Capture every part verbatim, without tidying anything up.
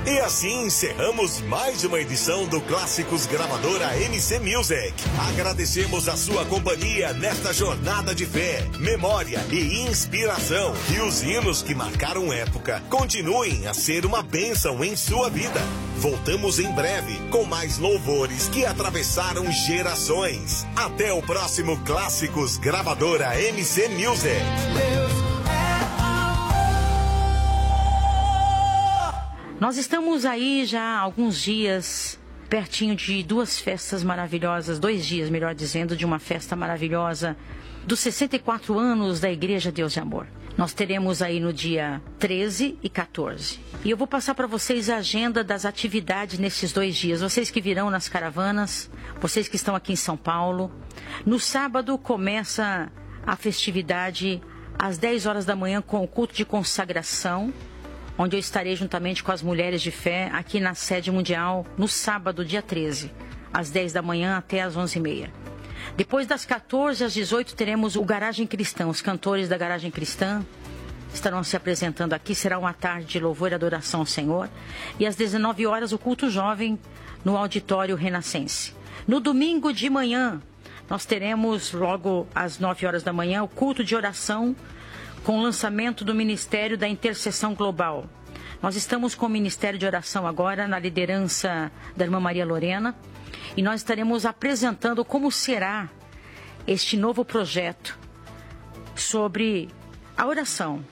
E assim encerramos mais uma edição do Clássicos Gravadora M C Music. Agradecemos a sua companhia nesta jornada de fé, memória e inspiração. E os hinos que marcaram época continuem a ser uma bênção em sua vida. Voltamos em breve com mais louvores que atravessaram gerações. Até o próximo Clássicos Gravadora M C Music. Nós estamos aí já há alguns dias, pertinho de duas festas maravilhosas, dois dias, melhor dizendo, de uma festa maravilhosa dos sessenta e quatro anos da Igreja Deus de Amor. Nós teremos aí no dia treze e quatorze. E eu vou passar para vocês a agenda das atividades nesses dois dias. Vocês que virão nas caravanas, vocês que estão aqui em São Paulo. No sábado começa a festividade às dez horas da manhã com o culto de consagração, onde eu estarei juntamente com as mulheres de fé aqui na sede mundial no sábado, dia treze, às dez da manhã até às onze e meia. Depois das quatorze às dezoito teremos o Garagem Cristã. Os cantores da Garagem Cristã estarão se apresentando aqui. Será uma tarde de louvor e adoração ao Senhor. E às dezenove horas o culto jovem no Auditório Renascense. No domingo de manhã nós teremos logo às nove horas da manhã o culto de oração com o lançamento do Ministério da Intercessão Global. Nós estamos com o Ministério de Oração agora, na liderança da irmã Maria Lorena, e nós estaremos apresentando como será este novo projeto sobre a oração.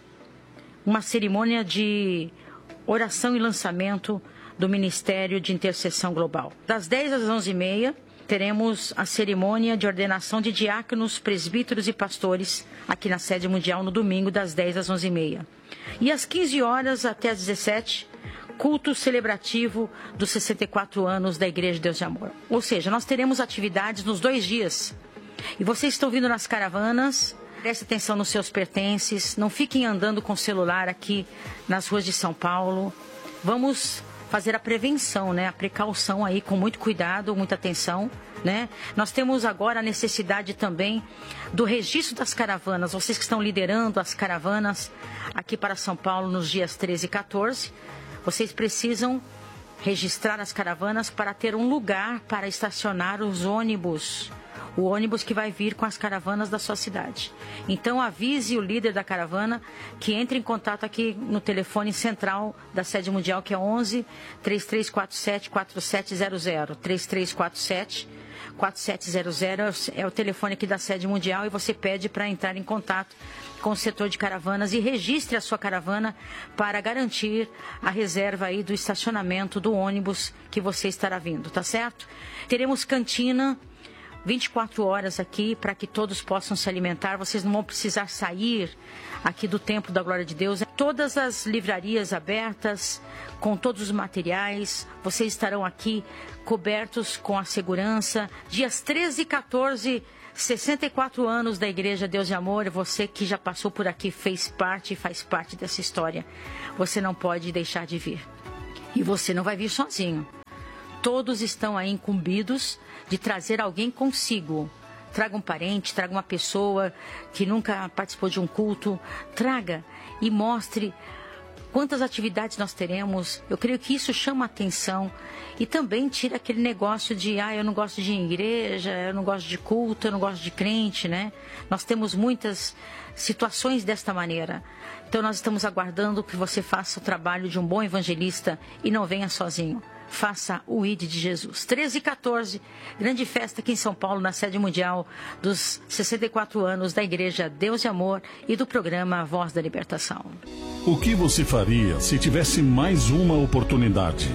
Uma cerimônia de oração e lançamento do Ministério de Intercessão Global. Das dez às onze e meia, teremos a cerimônia de ordenação de diáconos, presbíteros e pastores aqui na sede mundial no domingo das dez às onze e meia. E às quinze horas até às dezessete, culto celebrativo dos sessenta e quatro anos da Igreja Deus de Amor. Ou seja, nós teremos atividades nos dois dias. E vocês estão vindo nas caravanas, prestem atenção nos seus pertences, não fiquem andando com o celular aqui nas ruas de São Paulo. Vamos fazer a prevenção, né? A precaução aí com muito cuidado, muita atenção, né? Nós temos agora a necessidade também do registro das caravanas. Vocês que estão liderando as caravanas aqui para São Paulo nos dias treze e quatorze, vocês precisam registrar as caravanas para ter um lugar para estacionar os ônibus. O ônibus que vai vir com as caravanas da sua cidade. Então avise o líder da caravana que entre em contato aqui no telefone central da sede mundial, que é onze, três três quatro sete, quatro sete zero zero. três três quatro sete, quatro sete zero zero é o telefone aqui da sede mundial, e você pede para entrar em contato com o setor de caravanas e registre a sua caravana para garantir a reserva aí do estacionamento do ônibus que você estará vindo, tá certo? Teremos cantina vinte e quatro horas aqui para que todos possam se alimentar. Vocês não vão precisar sair aqui do Templo da Glória de Deus. Todas as livrarias abertas, com todos os materiais. Vocês estarão aqui cobertos com a segurança. Dias treze e quatorze, sessenta e quatro anos da Igreja Deus de Amor. Você que já passou por aqui, fez parte e faz parte dessa história. Você não pode deixar de vir. E você não vai vir sozinho. Todos estão aí incumbidos de trazer alguém consigo. Traga um parente, traga uma pessoa que nunca participou de um culto. Traga e mostre quantas atividades nós teremos. Eu creio que isso chama a atenção. E também tira aquele negócio de, ah, eu não gosto de igreja, eu não gosto de culto, eu não gosto de crente, né? Nós temos muitas situações desta maneira. Então nós estamos aguardando que você faça o trabalho de um bom evangelista e não venha sozinho. Faça o I D de Jesus. treze e quatorze, grande festa aqui em São Paulo, na sede mundial dos sessenta e quatro anos da Igreja Deus de Amor e do programa Voz da Libertação. O que você faria se tivesse mais uma oportunidade?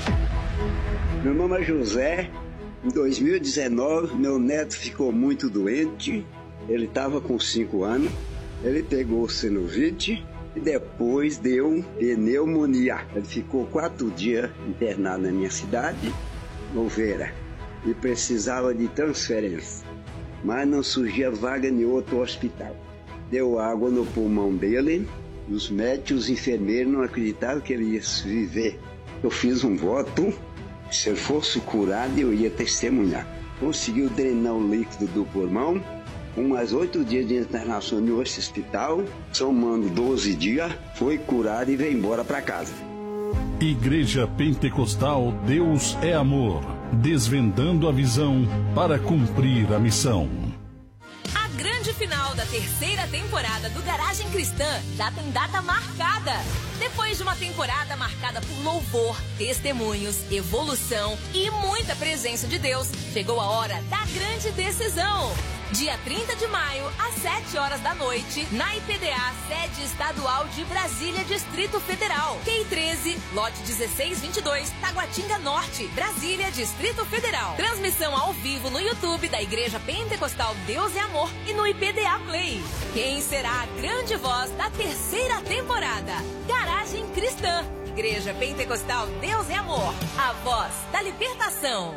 Meu nome é José. Em dois mil e dezenove, meu neto ficou muito doente. Ele estava com cinco anos. Ele pegou sinusite e depois deu pneumonia. Ele ficou quatro dias internado na minha cidade, Louveira, e precisava de transferência, mas não surgia vaga em outro hospital. Deu água no pulmão dele, os médicos, os enfermeiros não acreditavam que ele ia viver. Eu fiz um voto, se ele fosse curado eu ia testemunhar. Conseguiu drenar o líquido do pulmão. Com mais oito dias de internação no hospital, somando doze dias, foi curado e veio embora para casa. Igreja Pentecostal Deus é Amor, desvendando a visão para cumprir a missão. A grande final da terceira temporada do Garagem Cristã já tem data marcada. Depois de uma temporada marcada por louvor, testemunhos, evolução e muita presença de Deus, chegou a hora da grande decisão. Dia trinta de maio, às sete horas da noite, na I P D A, sede estadual de Brasília, Distrito Federal. Q I treze, lote dezesseis vinte e dois, Taguatinga Norte, Brasília, Distrito Federal. Transmissão ao vivo no YouTube da Igreja Pentecostal Deus é Amor e no I P D A Play. Quem será a grande voz da terceira temporada? Garagem Cristã. Igreja Pentecostal Deus é Amor. A voz da libertação.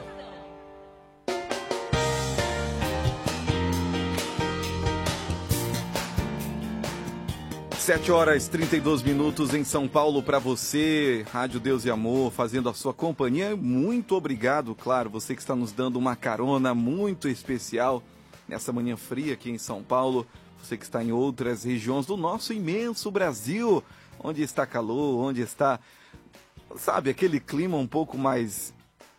sete horas e trinta e dois minutos em São Paulo para você, Rádio Deus e Amor, fazendo a sua companhia. Muito obrigado, claro, você que está nos dando uma carona muito especial nessa manhã fria aqui em São Paulo. Você que está em outras regiões do nosso imenso Brasil, onde está calor, onde está, sabe, aquele clima um pouco mais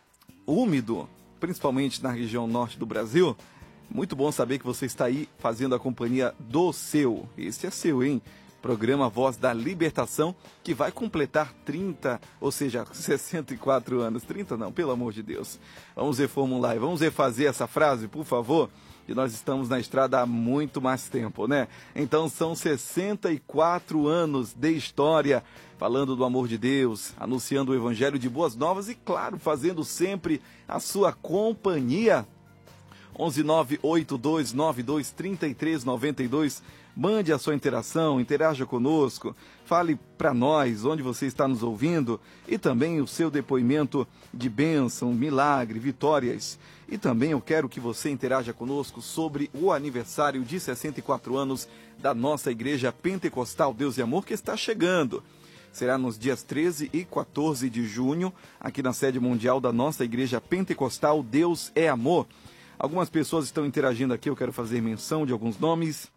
úmido, principalmente na região norte do Brasil. Muito bom saber que você está aí fazendo a companhia do seu. Esse é seu, hein? Programa Voz da Libertação, que vai completar trinta, ou seja, sessenta e quatro anos. trinta não, pelo amor de Deus. Vamos reformular e vamos refazer essa frase, por favor? E nós estamos na estrada há muito mais tempo, né? Então são sessenta e quatro anos de história, falando do amor de Deus, anunciando o Evangelho de Boas Novas e, claro, fazendo sempre a sua companhia. onze nove oito dois nove dois três três nove dois. Mande a sua interação, interaja conosco, fale para nós onde você está nos ouvindo e também o seu depoimento de bênção, milagre, vitórias. E também eu quero que você interaja conosco sobre o aniversário de sessenta e quatro anos da nossa Igreja Pentecostal Deus e Amor, que está chegando. Será nos dias treze e quatorze de junho, aqui na sede mundial da nossa Igreja Pentecostal Deus é Amor. Algumas pessoas estão interagindo aqui, eu quero fazer menção de alguns nomes.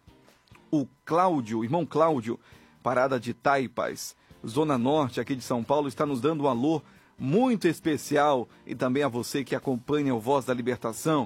O Cláudio, o irmão Cláudio, Parada de Taipas, Zona Norte aqui de São Paulo, está nos dando um alô muito especial. E também a você que acompanha o Voz da Libertação.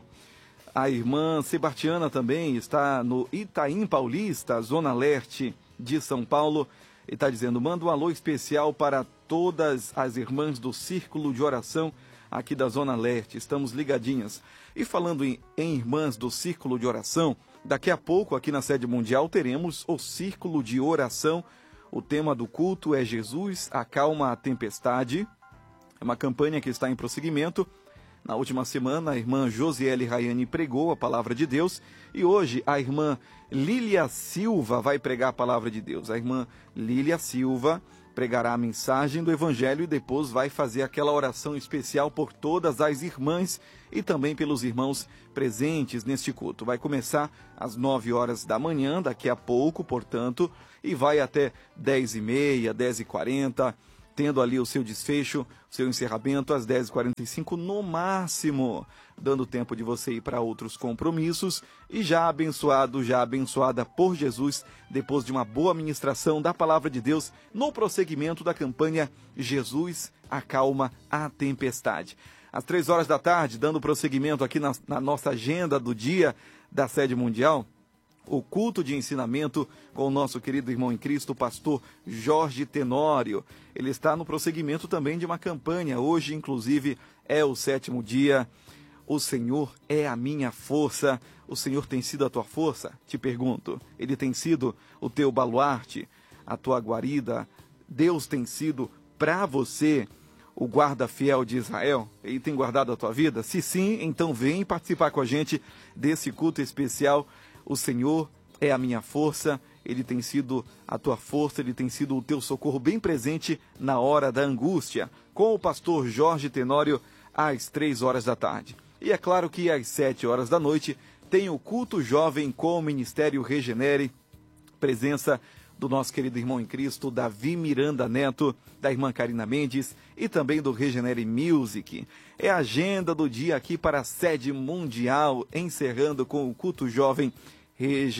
A irmã Sebastiana também está no Itaim Paulista, Zona Leste de São Paulo. E está dizendo, manda um alô especial para todas as irmãs do Círculo de Oração aqui da Zona Leste. Estamos ligadinhas. E falando em, em irmãs do Círculo de Oração, daqui a pouco, aqui na sede mundial, teremos o Círculo de Oração. O tema do culto é Jesus acalma a tempestade. É uma campanha que está em prosseguimento. Na última semana, a irmã Josiele Rayane pregou a palavra de Deus. E hoje, a irmã Lília Silva vai pregar a palavra de Deus. A irmã Lília Silva pregará a mensagem do Evangelho e depois vai fazer aquela oração especial por todas as irmãs e também pelos irmãos presentes neste culto. Vai começar às nove horas da manhã, daqui a pouco, portanto, e vai até dez e meia, dez e quarenta, tendo ali o seu desfecho, o seu encerramento às dez e quarenta e cinco no máximo, dando tempo de você ir para outros compromissos e já abençoado, já abençoada por Jesus, depois de uma boa ministração da Palavra de Deus, no prosseguimento da campanha Jesus acalma a tempestade. Às três horas da tarde, dando prosseguimento aqui na, na nossa agenda do dia da sede mundial, o culto de ensinamento com o nosso querido irmão em Cristo, o pastor Jorge Tenório. Ele está no prosseguimento também de uma campanha. Hoje, inclusive, é o sétimo dia. O Senhor é a minha força. O Senhor tem sido a tua força? Te pergunto. Ele tem sido o teu baluarte, a tua guarida? Deus tem sido para você o guarda fiel de Israel? Ele tem guardado a tua vida? Se sim, então vem participar com a gente desse culto especial. O Senhor é a minha força, Ele tem sido a tua força, Ele tem sido o teu socorro bem presente na hora da angústia, com o pastor Jorge Tenório, às três horas da tarde. E é claro que às sete horas da noite tem o culto jovem com o Ministério Regenere, presença do nosso querido irmão em Cristo, Davi Miranda Neto, da irmã Karina Mendes e também do Regenere Music. É a agenda do dia aqui para a sede mundial, encerrando com o culto jovem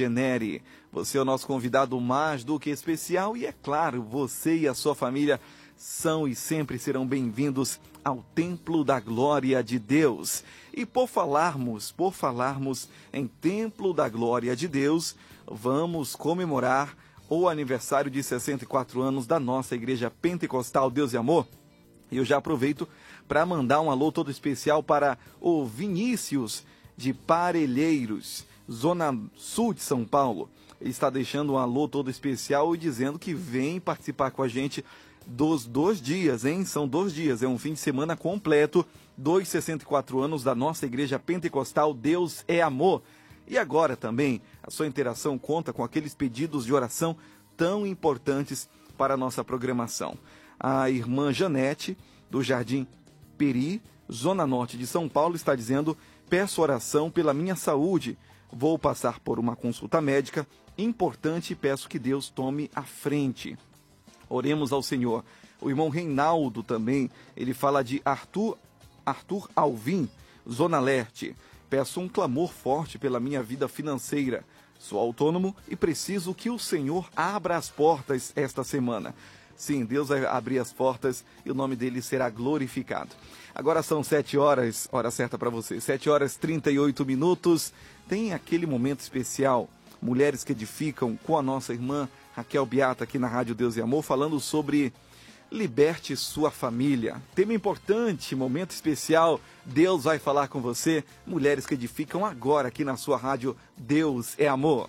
Regenere. Você é o nosso convidado mais do que especial e, é claro, você e a sua família são e sempre serão bem-vindos ao Templo da Glória de Deus. E por falarmos, por falarmos em Templo da Glória de Deus, vamos comemorar o aniversário de sessenta e quatro anos da nossa Igreja Pentecostal Deus e Amor. E eu já aproveito para mandar um alô todo especial para o Vinícius de Parelheiros, Zona Sul de São Paulo. Ele está deixando um alô todo especial e dizendo que vem participar com a gente dos dois dias, hein? São dois dias, é um fim de semana completo dos sessenta e quatro anos da nossa Igreja Pentecostal Deus é Amor. E agora também a sua interação conta com aqueles pedidos de oração tão importantes para a nossa programação. A irmã Janete, do Jardim Peri, Zona Norte de São Paulo, está dizendo: peço oração pela minha saúde. Vou passar por uma consulta médica importante e peço que Deus tome a frente. Oremos ao Senhor. O irmão Reinaldo também, ele fala de Arthur, Arthur Alvim, Zona Leste. Peço um clamor forte pela minha vida financeira. Sou autônomo e preciso que o Senhor abra as portas esta semana. Sim, Deus vai abrir as portas e o nome dele será glorificado. Agora são sete horas, hora certa para você, sete horas e trinta e oito minutos. Tem aquele momento especial, Mulheres que Edificam, com a nossa irmã Raquel Beata aqui na Rádio Deus e Amor, falando sobre liberte sua família. Tema importante, momento especial, Deus vai falar com você. Mulheres que Edificam agora aqui na sua Rádio Deus é Amor.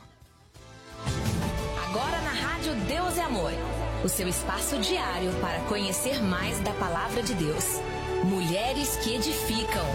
Agora na Rádio Deus é Amor, o seu espaço diário para conhecer mais da Palavra de Deus. Mulheres que Edificam.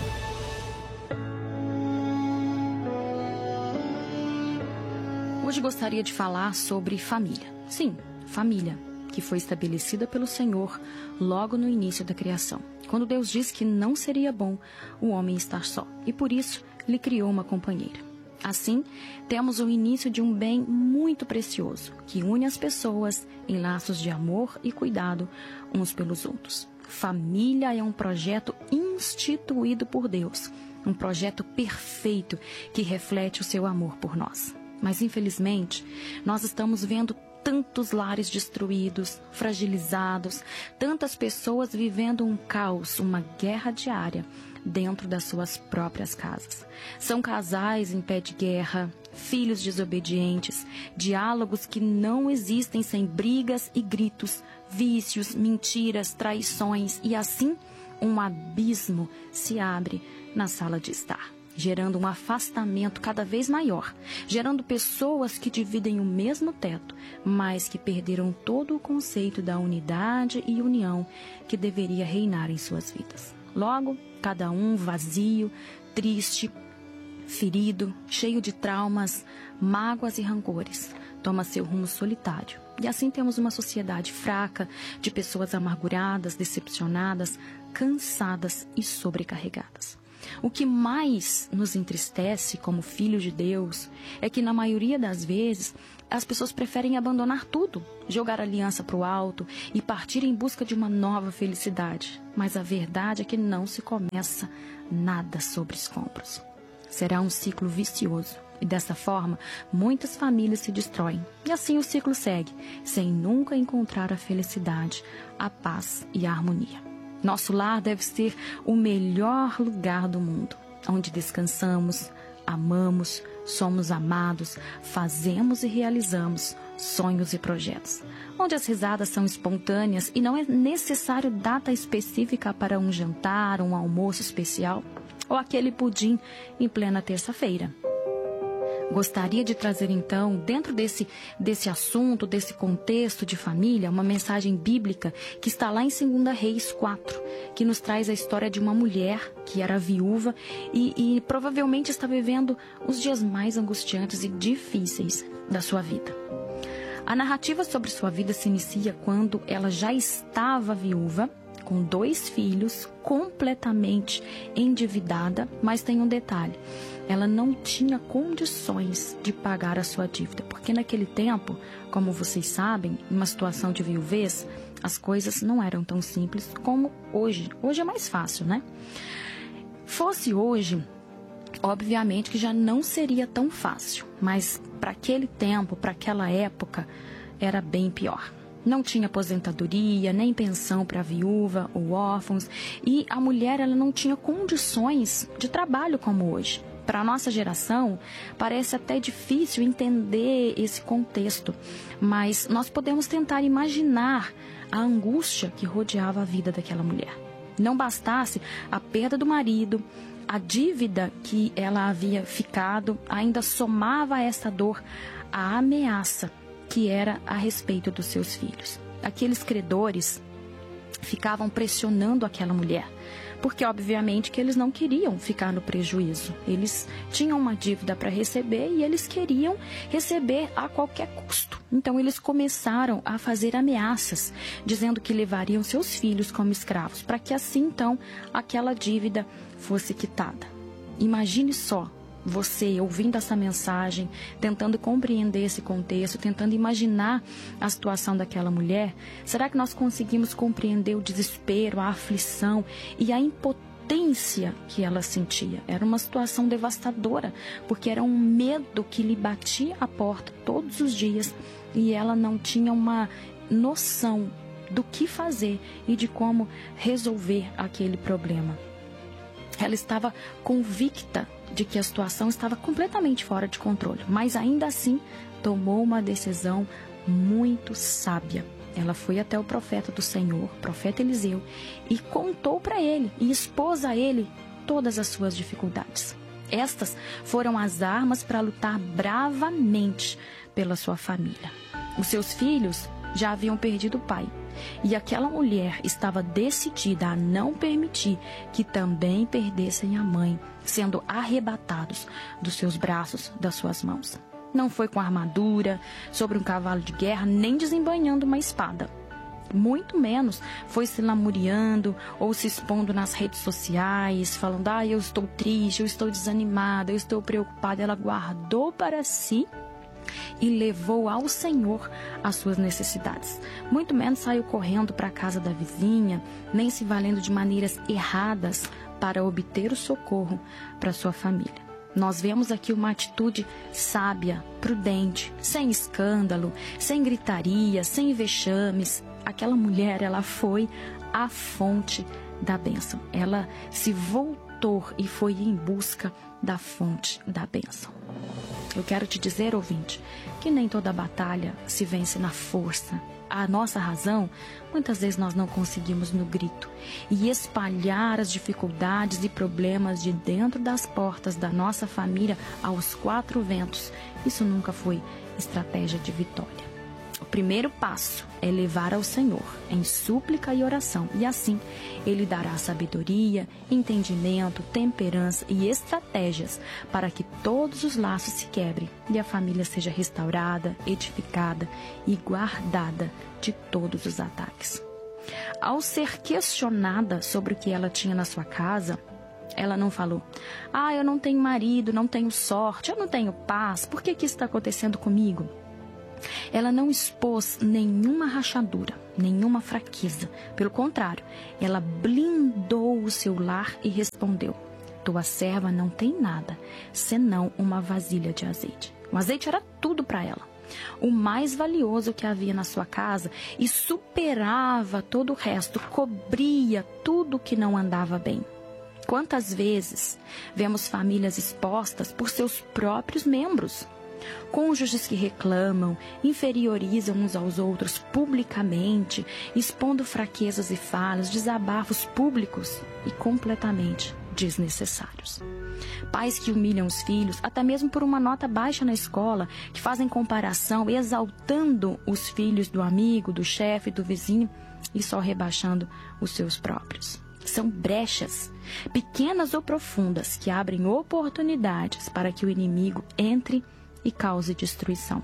Hoje gostaria de falar sobre família. Sim, família, que foi estabelecida pelo Senhor logo no início da criação, quando Deus disse que não seria bom o homem estar só, e por isso lhe criou uma companheira. Assim, temos o início de um bem muito precioso, que une as pessoas em laços de amor e cuidado uns pelos outros. Família é um projeto instituído por Deus, um projeto perfeito que reflete o seu amor por nós. Mas, infelizmente, nós estamos vendo tantos lares destruídos, fragilizados, tantas pessoas vivendo um caos, uma guerra diária dentro das suas próprias casas. São casais em pé de guerra, filhos desobedientes, diálogos que não existem sem brigas e gritos, vícios, mentiras, traições, e assim um abismo se abre na sala de estar, gerando um afastamento cada vez maior, gerando pessoas que dividem o mesmo teto, mas que perderam todo o conceito da unidade e união que deveria reinar em suas vidas. Logo, cada um vazio, triste, ferido, cheio de traumas, mágoas e rancores, toma seu rumo solitário. E assim temos uma sociedade fraca, de pessoas amarguradas, decepcionadas, cansadas e sobrecarregadas. O que mais nos entristece como filhos de Deus é que, na maioria das vezes, as pessoas preferem abandonar tudo, jogar a aliança para o alto e partir em busca de uma nova felicidade. Mas a verdade é que não se começa nada sobre escombros. Será um ciclo vicioso e, dessa forma, muitas famílias se destroem. E assim o ciclo segue, sem nunca encontrar a felicidade, a paz e a harmonia. Nosso lar deve ser o melhor lugar do mundo, onde descansamos, amamos, somos amados, fazemos e realizamos sonhos e projetos. Onde as risadas são espontâneas e não é necessário data específica para um jantar, um almoço especial ou aquele pudim em plena terça-feira. Gostaria de trazer, então, dentro desse, desse assunto, desse contexto de família, uma mensagem bíblica que está lá em Segunda Reis quatro, que nos traz a história de uma mulher que era viúva e, e provavelmente está vivendo os dias mais angustiantes e difíceis da sua vida. A narrativa sobre sua vida se inicia quando ela já estava viúva, com dois filhos, completamente endividada, mas tem um detalhe: ela não tinha condições de pagar a sua dívida, porque naquele tempo, como vocês sabem, em uma situação de viuvez, as coisas não eram tão simples como hoje. Hoje é mais fácil, né? Fosse hoje, obviamente que já não seria tão fácil, mas para aquele tempo, para aquela época, era bem pior. Não tinha aposentadoria, nem pensão para viúva ou órfãos, e a mulher ela não tinha condições de trabalho como hoje. Para a nossa geração, parece até difícil entender esse contexto, mas nós podemos tentar imaginar a angústia que rodeava a vida daquela mulher. Não bastasse a perda do marido, a dívida que ela havia ficado, ainda somava a essa dor a ameaça que era a respeito dos seus filhos. Aqueles credores ficavam pressionando aquela mulher, porque obviamente que eles não queriam ficar no prejuízo. Eles tinham uma dívida para receber e eles queriam receber a qualquer custo. Então eles começaram a fazer ameaças, dizendo que levariam seus filhos como escravos, para que assim então aquela dívida fosse quitada. Imagine só, você ouvindo essa mensagem, tentando compreender esse contexto, tentando imaginar a situação daquela mulher. Será que nós conseguimos compreender o desespero, a aflição e a impotência que ela sentia? Era uma situação devastadora, porque era um medo que lhe batia à porta todos os dias e ela não tinha uma noção do que fazer e de como resolver aquele problema. Ela estava convicta de que a situação estava completamente fora de controle, mas ainda assim tomou uma decisão muito sábia. Ela foi até o profeta do Senhor, profeta Eliseu, e contou para ele e expôs a ele todas as suas dificuldades. Estas foram as armas para lutar bravamente pela sua família. Os seus filhos já haviam perdido o pai. E aquela mulher estava decidida a não permitir que também perdessem a mãe, sendo arrebatados dos seus braços, das suas mãos. Não foi com armadura, sobre um cavalo de guerra, nem desembanhando uma espada. Muito menos foi se lamuriando ou se expondo nas redes sociais, falando, ah, eu estou triste, eu estou desanimada, eu estou preocupada. Ela guardou para si e levou ao Senhor as suas necessidades. Muito menos saiu correndo para a casa da vizinha, nem se valendo de maneiras erradas para obter o socorro para sua família. Nós vemos aqui uma atitude sábia, prudente, sem escândalo, sem gritaria, sem vexames. Aquela mulher, ela foi a fonte da bênção. Ela se voltou e foi em busca da fonte da bênção. Eu quero te dizer, ouvinte, que nem toda batalha se vence na força. A nossa razão, muitas vezes nós não conseguimos no grito. E espalhar as dificuldades e problemas de dentro das portas da nossa família aos quatro ventos, isso nunca foi estratégia de vitória. O primeiro passo é levar ao Senhor em súplica e oração, e assim Ele dará sabedoria, entendimento, temperança e estratégias para que todos os laços se quebrem e a família seja restaurada, edificada e guardada de todos os ataques. Ao ser questionada sobre o que ela tinha na sua casa, ela não falou, ah, eu não tenho marido, não tenho sorte, eu não tenho paz, por que que isso está acontecendo comigo? Ela não expôs nenhuma rachadura, nenhuma fraqueza. Pelo contrário, ela blindou o seu lar e respondeu, tua serva não tem nada, senão uma vasilha de azeite. O azeite era tudo para ela, o mais valioso que havia na sua casa e superava todo o resto, cobria tudo que não andava bem. Quantas vezes vemos famílias expostas por seus próprios membros? Cônjuges que reclamam, inferiorizam uns aos outros publicamente, expondo fraquezas e falhas, desabafos públicos e completamente desnecessários. Pais que humilham os filhos, até mesmo por uma nota baixa na escola, que fazem comparação, exaltando os filhos do amigo, do chefe, do vizinho e só rebaixando os seus próprios. São brechas, pequenas ou profundas, que abrem oportunidades para que o inimigo entre e cause destruição.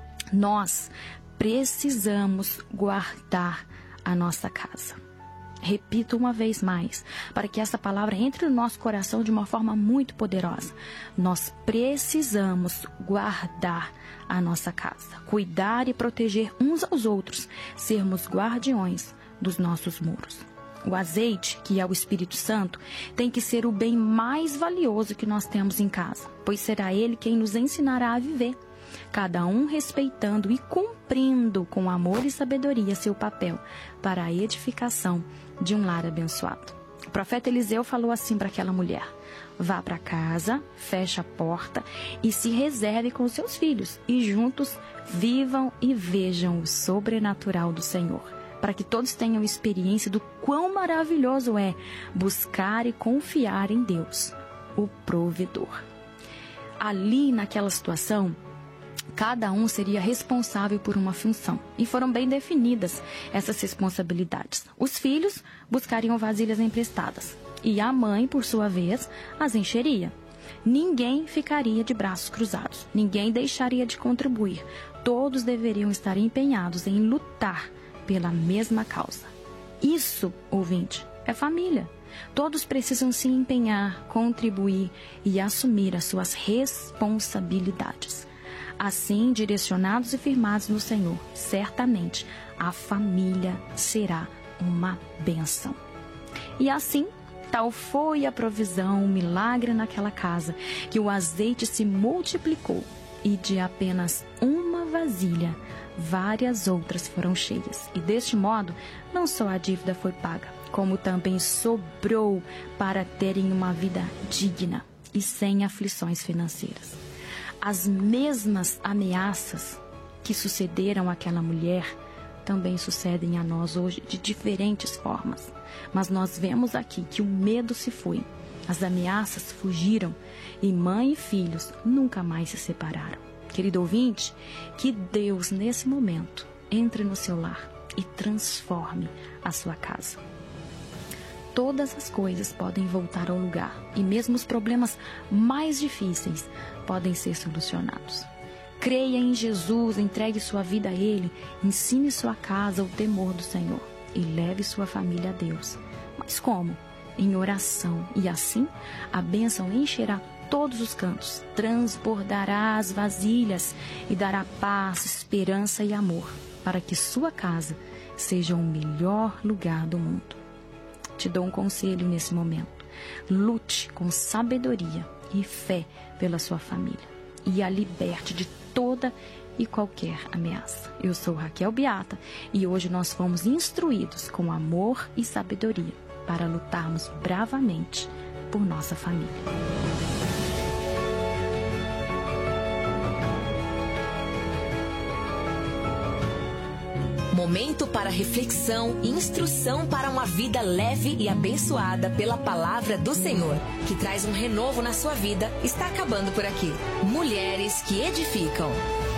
Nós precisamos guardar a nossa casa. Repito uma vez mais, para que essa palavra entre no nosso coração de uma forma muito poderosa. Nós precisamos guardar a nossa casa, cuidar e proteger uns aos outros, sermos guardiões dos nossos muros. O azeite, que é o Espírito Santo, tem que ser o bem mais valioso que nós temos em casa, pois será Ele quem nos ensinará a viver. cada um respeitando e cumprindo com amor e sabedoria seu papel para a edificação de um lar abençoado. O profeta Eliseu falou assim para aquela mulher: vá para casa, feche a porta e se reserve com seus filhos, e juntos vivam e vejam o sobrenatural do Senhor, para que todos tenham experiência do quão maravilhoso é buscar e confiar em Deus, o provedor. Ali, naquela situação, cada um seria responsável por uma função, e foram bem definidas essas responsabilidades. Os filhos buscariam vasilhas emprestadas, e a mãe, por sua vez, as encheria. Ninguém ficaria de braços cruzados, ninguém deixaria de contribuir. Todos deveriam estar empenhados em lutar pela mesma causa. Isso, ouvinte, é família. Todos precisam se empenhar, contribuir e assumir as suas responsabilidades. Assim, direcionados e firmados no Senhor, certamente a família será uma bênção. E assim, tal foi a provisão, o milagre naquela casa, que o azeite se multiplicou e de apenas uma vasilha, várias outras foram cheias. E deste modo, não só a dívida foi paga, como também sobrou para terem uma vida digna e sem aflições financeiras. As mesmas ameaças que sucederam àquela mulher também sucedem a nós hoje de diferentes formas. Mas nós vemos aqui que o medo se foi, as ameaças fugiram e mãe e filhos nunca mais se separaram. Querido ouvinte, que Deus nesse momento entre no seu lar e transforme a sua casa. Todas as coisas podem voltar ao lugar e mesmo os problemas mais difíceis podem ser solucionados. Creia em Jesus, entregue sua vida a Ele, ensine sua casa o temor do Senhor e leve sua família a Deus. Mas como? Em oração, e assim a bênção encherá todos os cantos, transbordará as vasilhas e dará paz, esperança e amor para que sua casa seja o melhor lugar do mundo. Te dou um conselho nesse momento: lute com sabedoria e fé pela sua família e a liberte de toda e qualquer ameaça. Eu sou Raquel Beata e hoje nós fomos instruídos com amor e sabedoria para lutarmos bravamente por nossa família. Momento para reflexão e instrução para uma vida leve e abençoada pela palavra do Senhor, que traz um renovo na sua vida, está acabando por aqui. Mulheres que edificam.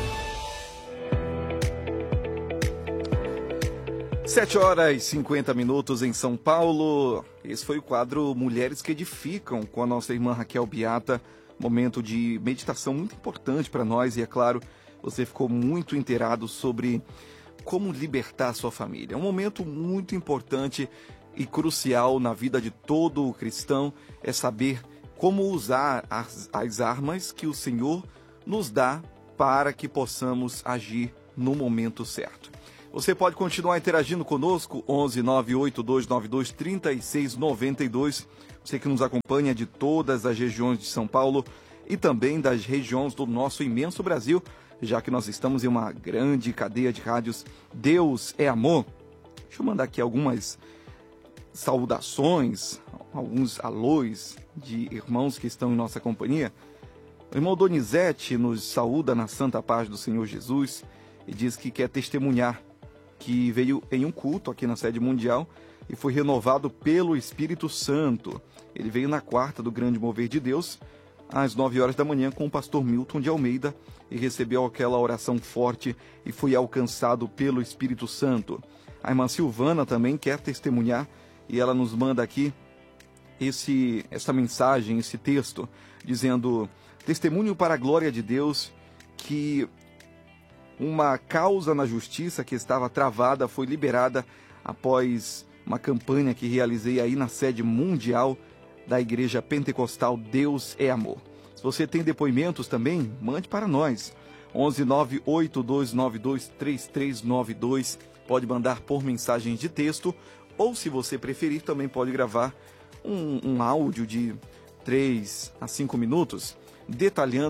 sete horas e cinquenta minutos em São Paulo. Esse foi o quadro Mulheres que Edificam com a nossa irmã Raquel Beata. Momento de meditação muito importante para nós e, é claro, você ficou muito inteirado sobre como libertar a sua família. É um momento muito importante e crucial na vida de todo cristão, é saber como usar as, as armas que o Senhor nos dá para que possamos agir no momento certo. Você pode continuar interagindo conosco, onze nove oito dois nove dois três seis nove dois. Você que nos acompanha de todas as regiões de São Paulo e também das regiões do nosso imenso Brasil, já que nós estamos em uma grande cadeia de rádios. Deus é amor. Deixa eu mandar aqui algumas saudações, alguns alôs de irmãos que estão em nossa companhia. O irmão Donizete nos saúda na santa paz do Senhor Jesus e diz que quer testemunhar que veio em um culto aqui na sede mundial e foi renovado pelo Espírito Santo. Ele veio na quarta do Grande Mover de Deus, às nove horas da manhã, com o pastor Milton de Almeida, e recebeu aquela oração forte e foi alcançado pelo Espírito Santo. A irmã Silvana também quer testemunhar e ela nos manda aqui esse, essa mensagem, esse texto, dizendo: testemunho para a glória de Deus que uma causa na justiça que estava travada foi liberada após uma campanha que realizei aí na sede mundial da Igreja Pentecostal Deus é Amor. Se você tem depoimentos também, mande para nós. onze nove oito dois nove dois três três nove dois. Pode mandar por mensagens de texto ou, se você preferir, também pode gravar um, um áudio de três a cinco minutos detalhando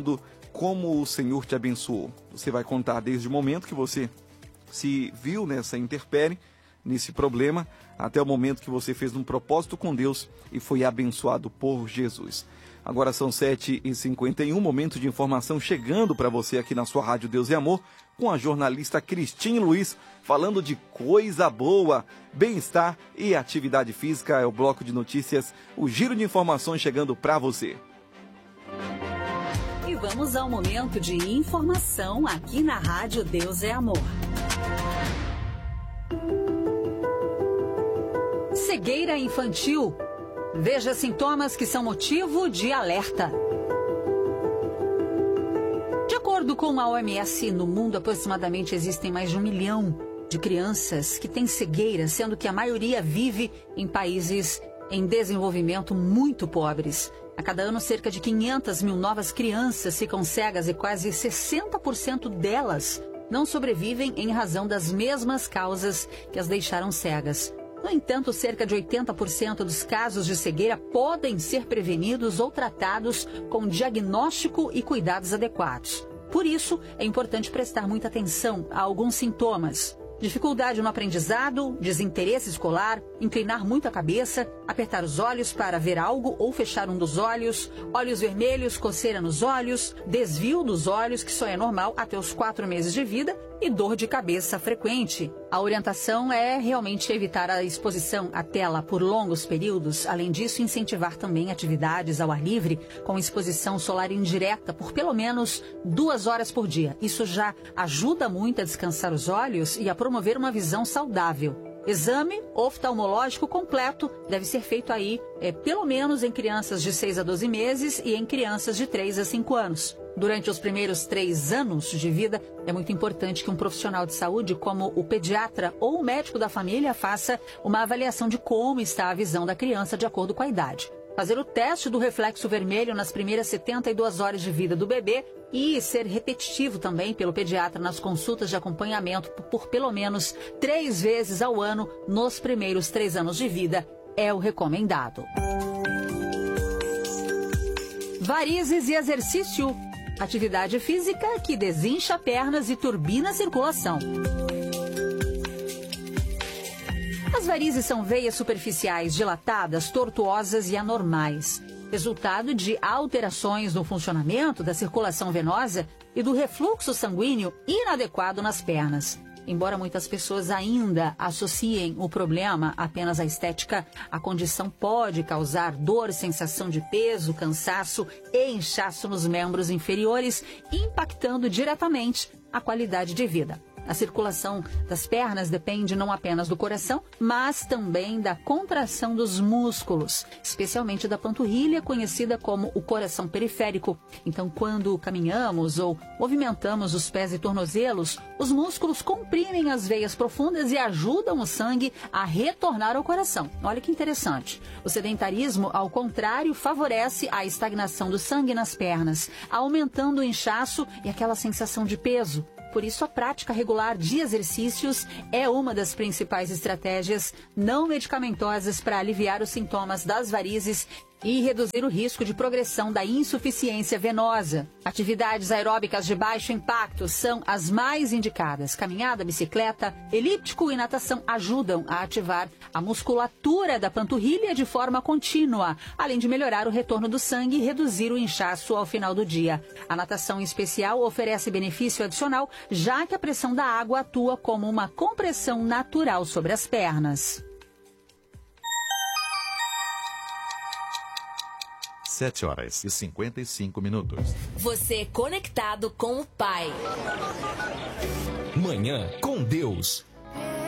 como o Senhor te abençoou. Você vai contar desde o momento que você se viu nessa intempérie, nesse problema, até o momento que você fez um propósito com Deus e foi abençoado por Jesus. Agora são sete e cinquenta e um, momento de informação chegando para você aqui na sua Rádio Deus e Amor, com a jornalista Cristine Luiz, falando de coisa boa, bem-estar e atividade física. É o bloco de notícias, o giro de informações chegando para você. E vamos ao momento de informação aqui na Rádio Deus é Amor. Cegueira infantil. Veja sintomas que são motivo de alerta. De acordo com a O M S, no mundo aproximadamente existem mais de um milhão de crianças que têm cegueira, sendo que a maioria vive em países em desenvolvimento muito pobres. A cada ano, cerca de quinhentas mil novas crianças ficam cegas e quase sessenta por cento delas não sobrevivem em razão das mesmas causas que as deixaram cegas. No entanto, cerca de oitenta por cento dos casos de cegueira podem ser prevenidos ou tratados com diagnóstico e cuidados adequados. Por isso, é importante prestar muita atenção a alguns sintomas. Dificuldade no aprendizado, desinteresse escolar, inclinar muito a cabeça, apertar os olhos para ver algo ou fechar um dos olhos, olhos vermelhos, coceira nos olhos, desvio dos olhos, que só é normal até os quatro meses de vida, e dor de cabeça frequente. A orientação é realmente evitar a exposição à tela por longos períodos. Além disso, incentivar também atividades ao ar livre com exposição solar indireta por pelo menos duas horas por dia. Isso já ajuda muito a descansar os olhos e a promover uma visão saudável. Exame oftalmológico completo deve ser feito aí, é, pelo menos em crianças de seis a doze meses e em crianças de três a cinco anos. Durante os primeiros três anos de vida, é muito importante que um profissional de saúde, como o pediatra ou o médico da família, faça uma avaliação de como está a visão da criança de acordo com a idade. Fazer o teste do reflexo vermelho nas primeiras setenta e duas horas de vida do bebê e ser repetitivo também pelo pediatra nas consultas de acompanhamento por, por pelo menos três vezes ao ano nos primeiros três anos de vida é o recomendado. Varizes e exercício. Atividade física que desincha pernas e turbina a circulação. As varizes são veias superficiais dilatadas, tortuosas e anormais, resultado de alterações no funcionamento da circulação venosa e do refluxo sanguíneo inadequado nas pernas. Embora muitas pessoas ainda associem o problema apenas à estética, a condição pode causar dor, sensação de peso, cansaço e inchaço nos membros inferiores, impactando diretamente a qualidade de vida. A circulação das pernas depende não apenas do coração, mas também da contração dos músculos, especialmente da panturrilha, conhecida como o coração periférico. Então, quando caminhamos ou movimentamos os pés e tornozelos, os músculos comprimem as veias profundas e ajudam o sangue a retornar ao coração. Olha que interessante. O sedentarismo, ao contrário, favorece a estagnação do sangue nas pernas, aumentando o inchaço e aquela sensação de peso. Por isso, a prática regular de exercícios é uma das principais estratégias não medicamentosas para aliviar os sintomas das varizes e reduzir o risco de progressão da insuficiência venosa. Atividades aeróbicas de baixo impacto são as mais indicadas. Caminhada, bicicleta, elíptico e natação ajudam a ativar a musculatura da panturrilha de forma contínua, além de melhorar o retorno do sangue e reduzir o inchaço ao final do dia. A natação em especial oferece benefício adicional, já que a pressão da água atua como uma compressão natural sobre as pernas. sete horas e cinquenta e cinco minutos. Você conectado com o Pai. Manhã com Deus.